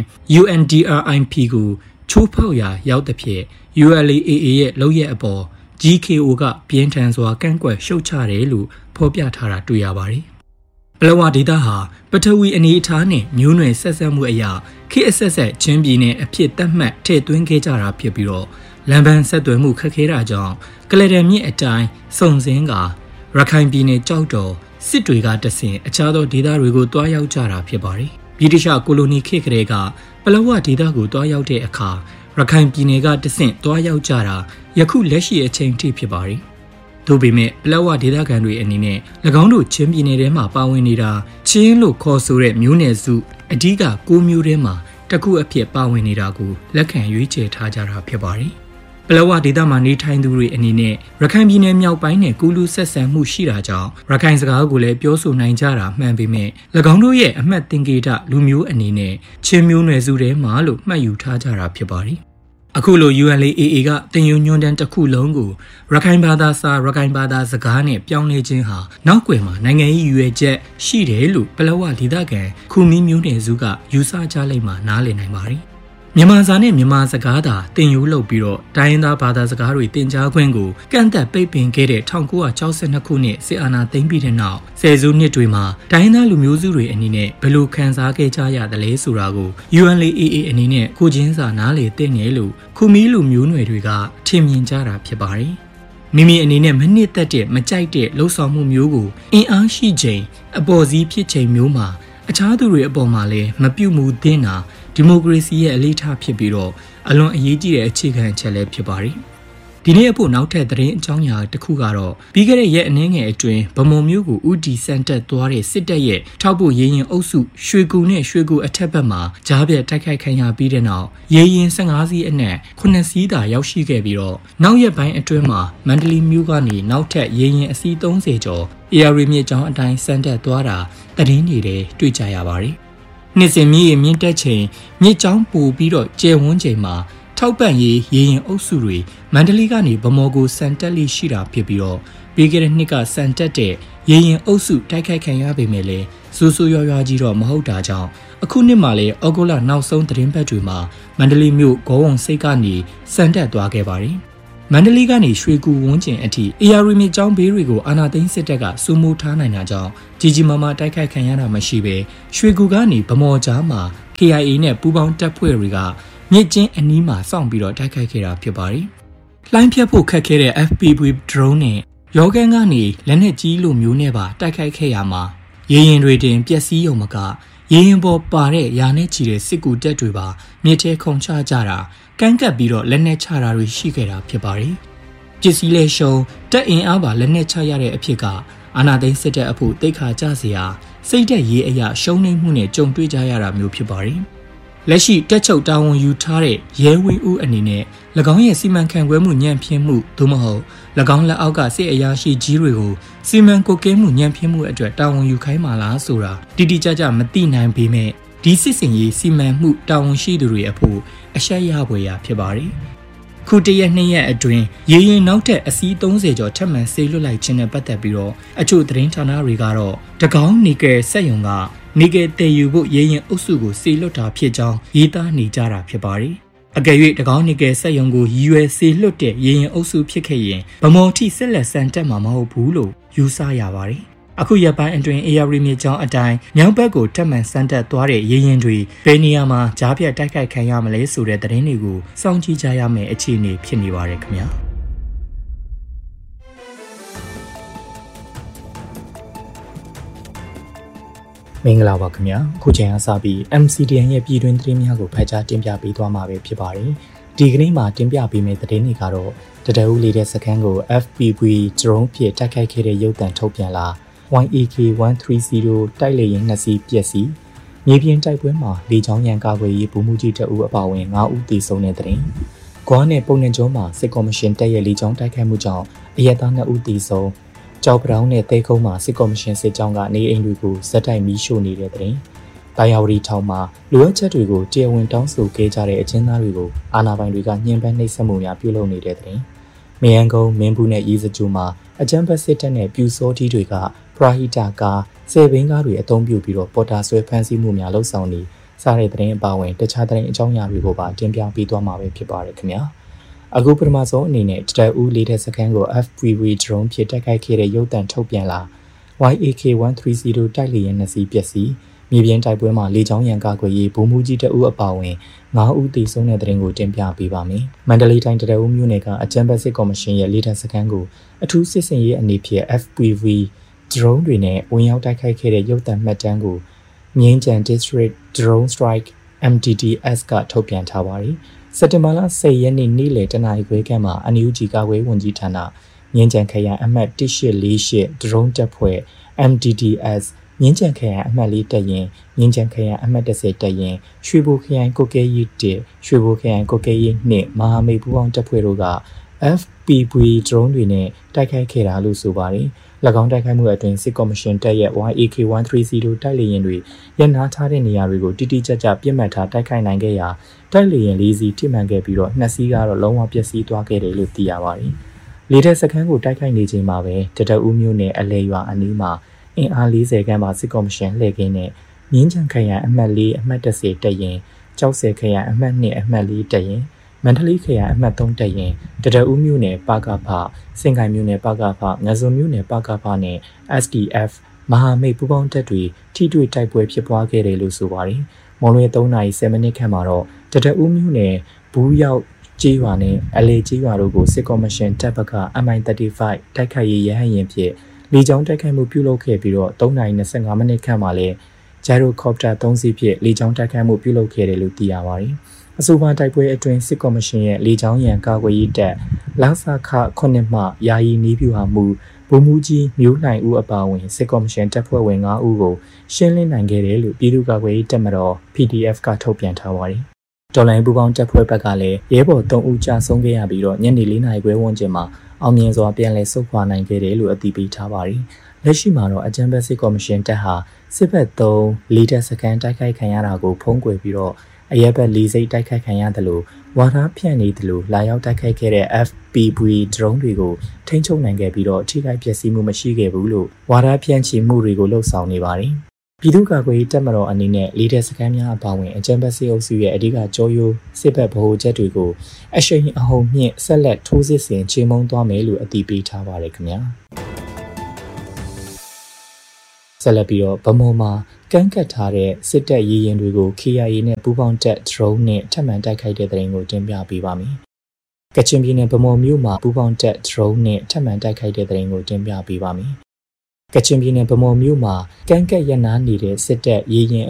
UNDRIP ကိုချိုးဖောက်ရာရောက်သဖြင့် UNLAA ရဲ့လုပ်ရက်အပေါ် GKO ကပြင်းထန်စွာကန့်ကွက်ရှုတ်ချတယ်လို့ဖော်ပြထားတာတွေ့ရပါတယ်။ပလောဝဒေသဟာပထဝီအနေအထားနဲ့မျိုးနွယ်ဆက်ဆက်မှုအရာခေတ်အဆက်ဆက်ချင်းပြည်နယ်အဖြစ်သတ်မှတ်ထည့်သွင်းခဲ့ကြတာဖြစ်ပြီးတော့လမ်းပန်းဆက်သွယ်မှုခက်ခဲတာကြောင့်ကလဒန်မြစ်အတိုင်းစုံစင်းကရခိုင်ပြည်နယ်ကြောက်တော်စစ်တွေကတဆင်အခြားသောဒေသတွေကိုတွားရောက်ကြတာဖြစ်ပါတယ်။ဗြိတိရှကိုလိုနီခေတ်ကလေးကပလောဝဒေသကိုတွားရောက်တဲ့အခါရခိုင်ပြည်နယ်ကတဆင့်တွားရောက်ကြတာယခုလက်ရှိအချိန်ထိဖြစ်ပါတယ်။သို့ပေမဲ့ပလောဝဒေသခံတွေအနေနဲ့၎င်းတို့ချင်းပြည်နယ်ထဲမှာပါဝင်နေတာချင်းလို့ခေါ်ဆိုတဲ့မျိုးနွယ်စုအဓိက9မျိုးထဲမှာတစ်ခုအဖြစ်ပါဝင်နေတာကိုလက်ခံရွေးချယ်ထားကြတာဖြစ်ပါတယ်။ပလောဝဒေသမှာနေထိုင်သူတွေအနေနဲ့ရခိုင်ပြည်နယ်မြောက်ပိုင်းနဲ့ကူးလူဆက်ဆံမှုရှိတာကြောင့်ရခိုင်စကားကိုလည်းပြောဆိုနိုင်ကြတာမှန်ပေမဲ့၎င်းတို့ရဲ့အမှတ်သင်္ကေတလူမျိုးအနေနဲ့ချင်းမျိုးနွယ်စုထဲမှာလို့မှတ်ယူထားကြတာဖြစ်ပါတယ်။အခုလို UNLAA ကတင်ယူညွှန်းတမ်းတစ်ခုလုံးကိုရခိုင်ဘာသာစာရခိုင်ဘာသာစကားနဲ့ပြောင်းလဲခြင်းဟာနောက်ွယ်မှာနိုင်ငံရေးရွေချက်ရှိတယ်လို့ပလောဝဒေသခံခူမီမျိုးနွယ်စုကယူဆကြလိမ့်မှာနားလည်နိုင်ပါတယ်။မြန်မာစာနဲ့မြန်မာစကားသာတင်ယူလုပ်ပြီးတော့တိုင်းရင်းသားဘာသာစကားတွေတင်ကြားခွင့်ကိုကန့်သက်ပိတ်ပင်ခဲ့တဲ့1962ခုနှစ်စစ်အာဏာသိမ်းပြီးတဲ့နောက်ဆယ်စုနှစ်တွေမှာတိုင်းရင်းသားလူမျိုးစုတွေအနေနဲ့ဘယ်လိုခံစားခဲ့ကြရသလဲဆိုတာကို UNLAA အနေနဲ့ကိုချင်းစာနားလေသိနေလို့ခူမီလူမျိုးနွယ်တွေကထင်မြင်ကြတာဖြစ်ပါတယ်။မိမိအနေနဲ့မနစ်သက်တဲ့မကြိုက်တဲ့လှုပ်ဆောင်မှုမျိုးကိုအင်အားရှိချိန်အပေါ်စီးဖြစ်ချိန်မျိုးမှာအခြားသူတွေအပေါ်မှာလည်းမပြုတ်မှုသင့်တာဒီမိုကရေစီရဲ့အလေးထားဖြစ်ပြီးတော့အလွန်အရေးကြီးတဲ့အခြေခံအချက်လည်းဖြစ်ပါတယ်။ဒီနေ့အဖို့နောက်ထပ်သတင်းအကြောင်းအရာတစ်ခုကတော့ပြီးခဲ့တဲ့ရက်အနည်းငယ်အတွင်းဗမုံမျိုးကိုဥတီစံတက်သွားတဲ့စစ်တပ်ရဲ့ထောက်ပို့ရေရင်အုပ်စုရွှေကူနဲ့ရွှေကူအထက်ဘက်မှာကြားပြတ်တိုက်ခိုက်ခံရပြီးတဲ့နောက်ရေရင်15စီးအနက်9စီးသာရောက်ရှိခဲ့ပြီးတော့နောက်ရက်ပိုင်းအတွင်းမှာမန္တလေးမြို့ကနေနောက်ထပ်ရေရင်အစီး30ကျော်ARမြစ်ကြောင်းအတိုင်းစံတက်သွားတာသတင်းတွေတွေ့ကြရပါတယ်။နှစ်စဉ်မြင့်တက်ချိန်မြစ်ကြောင်းပိုပြီးတော့ကျယ်ဝန်းချိန်မှာထောက်ပံ့ရေးရေရင်အုပ်စုတွေမန္တလေးကနေဗမော်ကိုစံတက်လိရှိတာဖြစ်ပြီးတော့ပြီးခဲ့တဲ့နှစ်ကစံတက်တဲ့ရေရင်အုပ်စုတိုက်ခိုက်ခံရပေမဲ့လည်းစိုးစိုးရွားရွားကြီးတော့မဟုတ်တာကြောင့်အခုနှစ်မှာလည်းဩဂုတ်လနောက်ဆုံးသတင်းပတ်တွေမှာမန္တလေးမြို့ဂေါဝုံစိတ်ကနေစံတက်သွားခဲ့ပါတယ်။မန္တလေးကနေရွှေကူဝန်းကျင်အထိ AR မြစ်ကြောင်းဘေးတွေကိုအာဏာသိမ်းစစ်တပ်ကစိုးမိုးထားနိုင်တာကြောင့်ကြီးမားမားတိုက်ခိုက်ခံရတာမရှိပဲရွှေကူကနေဗမော်ကြားမှာ KIA နဲ့ပူးပေါင်းတပ်ဖွဲ့တွေကမြစ်ကျင်းအနီးမှာစောင့်ပြီးတော့တိုက်ခိုက်ခဲ့တာဖြစ်ပါတယ်။လှိုင်းဖြတ်ဖို့ခက်ခဲတဲ့ FPV drone နဲ့ရောဂန်ကနေလက်နက်ကြီးလိုမျိုးနဲ့ပါတိုက်ခိုက်ခဲ့ရမှာရေရင်တွေတင်ပျက်စီးရုံမကရေရင်ပေါ်ပါတဲ့ရာနဲ့ချီတဲ့စစ်ကူတပ်တွေပါမြစ်ထဲခုန်ချကြတာကန့်ကပ်ပြီးတော့လက်နက်ချတာတွေရှိခဲ့တာဖြစ်ပါတယ်။ပစ္စည်းလဲရှုံတပ်အင်အားပါလက်နက်ချရတဲ့အဖြစ်ကအာဏာသိမ်းစစ်တပ်အဖို့တိတ်ခါကြစရာစိတ်သက်ရေးအရာရှုံးနိမ့်မှုနဲ့ကြုံတွေ့ကြရတာမျိုးဖြစ်ပါတယ်။လက်ရှိတက်ချုပ်တာဝန်ယူထားတဲ့ရဲဝင်းဦးအနေနဲ့၎င်းရဲ့စီမံခန့်ခွဲမှုညံ့ဖျင်းမှုသို့မဟုတ်၎င်းလက်အောက်ကစစ်အရာရှိကြီးတွေကိုစီမံကွပ်ကဲမှုညံ့ဖျင်းမှုအတွက်တာဝန်ယူခိုင်းမှလားဆိုတာတိတိကျကျမသိနိုင်ပေမဲ့ဒီစစ်စင်ရေးစီမံမှုတာဝန်ရှိသူတွေအဖို့အရှက်ရဖွယ်ရာဖြစ်ပါတယ်။ခုတရက်2ရက်အတွင်းရေရင်နောက်ထပ်အစီး30ကျော်ထပ်မံဆေးလွတ်လိုက်ခြင်းနဲ့ပတ်သက်ပြီးတော့အချို့သတင်းဌာနတွေကတော့တကောင်းနီကယ်စက်ရုံကနေကယ်တည်ယူဖို့ရေရင်အုပ်စုကိုဆေးလွတ်တာဖြစ်ကြောင်းရေးသားနေကြတာဖြစ်ပါတယ်အကယ်၍တကောင်းနေကဲစက်ယုံကို USA လွတ်တဲ့ရေရင်အုပ်စုဖြစ်ခဲ့ရင်ဗမော်ထိဆက်လက်ဆန်တက်မှာမဟုတ်ဘူးလို့ယူဆရပါတယ်အခုရပိုင်းအတွင်း AR မြေကြောင်းအတိုင်းမြောက်ဘက်ကိုတက်မှန်ဆန်တက်သွားတဲ့ရေရင်တွေဘယ်နေရာမှာကြားပြတ်တိုက်ခိုက်ခံရမလဲဆိုတဲ့သတင်းတွေကိုစောင့်ကြည့်ကြရမယ့်အခြေအနေဖြစ်နေပါတယ်ခင်ဗျာမင်္ဂလာပါခင်ဗျာခုချိန်အစပြီး MCDN ရဲ့ပြည်တွင်းသတင်းများကိုဖတ်ကြားတင်ပြပေးသွားမှာပဲဖြစ်ပါတယ်ဒီကနေ့မှာတင်ပြပေးမယ့်သတင်းတွေကတော့တတအူးလေးတဲ့စခန်းကို FPV drone ဖြင့်တိုက်ခိုက်ခဲ့တဲ့ရုပ်သံထုတ်ပြန်လာ YAK 130တိုက်လေယာဉ်2စီးပျက်စီးမြေပြင်တိုက်ပွဲမှာလေကြောင်းရန်ကာကွယ်ရေးဗိုလ်မှူးကြီးတအူးအပါအဝင်9ဦးသေဆုံးတဲ့သတင်းဂွားနဲ့ပုံနှံကျွန်းမှာစစ်ကော်မရှင်တပ်ရဲ့လေကြောင်းတိုက်ခိုက်မှုကြောင့်အရက်သား2ဦးသေဆုံးကြောက်ပတောင်းနဲ့တဲကုန်းမှာစစ်ကော်မရှင်စစ်ကြောင်းကနေအိမ်တွေကိုဇက်တိုက်မီးရှို့နေတဲ့တဲ့။တာယာဝတီထောင်မှာလိုအပ်ချက်တွေကိုတရားဝင်တောင်းဆိုခဲ့ကြတဲ့အကျဉ်းသားတွေကိုအာဏာပိုင်တွေကညှဉ်းပန်းနှိပ်စက်မှုများပြုလုပ်နေတဲ့တဲ့။မယန်းကုန်းမင်းဘူးနဲ့ရေးစကြိုမှာအကြမ်းဖက်စစ်တပ်နဲ့ပြူစောတီတွေကပရာဟိတကားဆယ်ဘင်းကားတွေအုံပြုပြီးတော့ပေါ်တာဆွဲဖမ်းဆီးမှုများလှုပ်ဆောင်နေစားတဲ့တဲ့အပါအဝင်တခြားတဲ့အကြောင်းအရာတွေကိုပါတင်ပြပေးသွားမှာပဲဖြစ်ပါတယ်ခင်ဗျာ။အခုပထမဆုံးအနေနဲ့တတအူးလေးတဲ့စခန်းကို FPV drone ဖြင့်တိုက်ခိုက်ခဲ့တဲ့ရုပ်သံထုတ်ပြန်လာ YAK 130တိုက်လေယာဉ်2စီးပျက်စီးမြေပြင်တိုက်ပွဲမှာလေကြောင်းရန်ကာကွယ်ရေးဗိုလ်မှူးကြီးတအူးအပါအဝင်9ဦးသေဆုံးတဲ့တဲ့ရင်ကိုတင်ပြပေးပါမယ်။မန္တလေးတိုင်းတတအူးမြို့နယ်ကအကြမ်းဖက်စစ်ကော်မရှင်ရဲ့လေးတဲ့စခန်းကိုအထူးစစ်စင်ရေးအနေဖြင့် FPV drone တွေနဲ့ဝင်ရောက်တိုက်ခိုက်ခဲ့တဲ့ရုပ်သံမှတ်တမ်းကိုမြင်းကြံ District Drone Strike MDDS ကထုတ်ပြန်ထားပါတယ်။စက်တင်ဘာလ10ရက်နေ့နေ့လယ်တနာရီခွဲခန့်မှာအန်ယူဂျီကာကွယ်ဝန်ကြီးဌာနမြင်းကြံခရိုင်အမှတ်1848 drone တပ်ဖွဲ့ MDDS မြင်းကြံခရိုင်အမှတ်4တပ်ရင်မြင်းကြံခရိုင်အမှတ်10တပ်ရင်ရွှေဘိုခရိုင်ကိုကဲရီ1ရွှေဘိုခရိုင်ကိုကဲရီ2မဟာမိတ်ပူးပေါင်းတပ်ဖွဲ့တို့က FPV drone တွေနဲ့တိုက်ခိုက်ခဲ့တာလို့ဆိုပါတယ်။၎င်းတိုက်ခိုက်မှုအတွင်းစစ်ကော်မရှင်တပ်ရဲ့ YAK 130တိုက်လေယာဉ်တွေရန်နာထားတဲ့နေရာတွေကိုတိတိကျကျပြစ်မှတ်ထားတိုက်ခိုက်နိုင်ခဲ့ရာတိုက်လေယာဉ်၄စီးထိမှန်ခဲ့ပြီးတော့2စီးကတော့လုံးဝပျက်စီးသွားခဲ့တယ်လို့သိရပါတယ်။လေတပ်စခန်းကိုတိုက်ခိုက်နေချိန်မှာပဲတတအူးမြို့နယ်အလဲရွာအနီးမှာအင်အား40ခန်းမှာစစ်ကော်မရှင်လှည့်ကင်းနဲ့မြင်းချံခရိုင်အမှတ်4အမှတ်10တပ်ရင်ကြောက်ဆယ်ခရိုင်အမှတ်2အမှတ်4တပ်ရင်မန္တလေးခရိုင်အမှတ်3တပ်ရင်တတအူးမြို့နယ်ပကဖစင်ကိုင်မြို့နယ်ပကဖငဇုံမြို့နယ်ပကဖနဲ့ SDF မဟာမိတ်ပူးပေါင်းတပ်တွေထိတွေ့တိုက်ပွဲဖြစ်ပွားခဲ့တယ်လို့ဆိုပါတယ်။မွန်လွဲ3:10မိနစ်ခန့်မှာတော့တတအူးမြို့နယ်ဘူးရောက်ကျေးရွာနဲ့အလေကျေးရွာတို့ကိုစစ်ကော်မရှင်တပ်ဘက်က MI35 တိုက်ခိုက်ရေးရဟတ်ယာဉ်ဖြင့်လေကြောင်းတိုက်ခိုက်မှုပြုလုပ်ခဲ့ပြီးတော့3:25မိနစ်ခန့်မှာလည်းဂျာရိုကော်ပတာ3စီးဖြင့်လေကြောင်းတိုက်ခိုက်မှုပြုလုပ်ခဲ့တယ်လို့သိရပါတယ်။အဆိုပါတိုက်ပွဲအတွင်းစစ်ကော်မရှင်ရဲ့လေကြောင်းရန်ကာကွယ်ရေးတပ်လဆခ9မှယာယီနီးပြူဟာမှုဗိုလ်မှူးကြီးမျိုးလှိုင်ဦးအပါအဝင်စစ်ကော်မရှင်တပ်ဖွဲ့ဝင်9ဦးကိုရှင်းလင်းနိုင်ခဲ့တယ်လို့ပြည်သူ့ကာကွယ်ရေးတပ်မတော် PDF ကထုတ်ပြန်ထားပါတယ်။တော်လိုင်းပူပေါင်းတပ်ဖွဲ့ဘက်ကလည်းရဲဘော်3ဦးကြာဆုံးခဲ့ရပြီးတော့ညနေ4နာရီခွဲဝန်းကျင်မှာအောင်မြင်စွာပြန်လည်ဆုတ်ခွာနိုင်ခဲ့တယ်လို့အသိပေးထားပါတယ်။လက်ရှိမှာတော့အကြံပေးစစ်ကော်မရှင်တပ်ဟာစစ်ဘက်3လေးတပ်စခန်းတိုက်ခိုက်ခံရတာကိုဖုံးကွယ်ပြီးတော့အရက်ဘက်၄စိတ်တိုက်ခိုက်ခံရတယ်လို့ဝါဒဖြန့်နေတယ်လို့လာရောက်တိုက်ခိုက်ခဲ့တဲ့ FPV drone တွေကိုထိန်းချုပ်နိုင်ခဲ့ပြီးတော့ထိခိုက်ပျက်စီးမှုမရှိခဲ့ဘူးလို့ဝါဒဖြန့်ချီမှုတွေကိုလှုပ်ဆောင်နေပါတယ်။ပြည်သူ့ကာကွယ်ရေးတပ်မတော်အနေနဲ့လေးတပ်စခန်းများအပါအဝင်အကြံပေးစစ်အုပ်စုရဲ့အဓိကကြောရိုးစစ်ဘက်ဗဟိုချက်တွေကိုအရှိန်အဟုန်မြင့်ဆက်လက်ထိုးစစ်ဆင်ချေမှုန်းသွားမယ်လို့အသိပေးထားပါတယ်ခင်ဗျာ။ဆက်လက်ပြီးတော့ဗမော်မှာကန့်ကတ်ထားတဲ့စစ်တပ်ရေရင်တွေကို KIA နဲ့ပူးပေါင်းတပ် drone နဲ့ထပ်မံတိုက်ခိုက်တဲ့တဲ့ရင်ကိုတင်ပြပေးပါမယ်။ကချင်ပြည်နယ်ဗမော်မြို့မှာပူးပေါင်းတပ် drone နဲ့ထပ်မံတိုက်ခိုက်တဲ့တဲ့ရင်ကိုတင်ပြပေးပါမယ်။ကချင်ပြည်နယ်ဗမော်မြို့မှာကန့်ကတ်ရနာနေတဲ့စစ်တပ်ရေရင်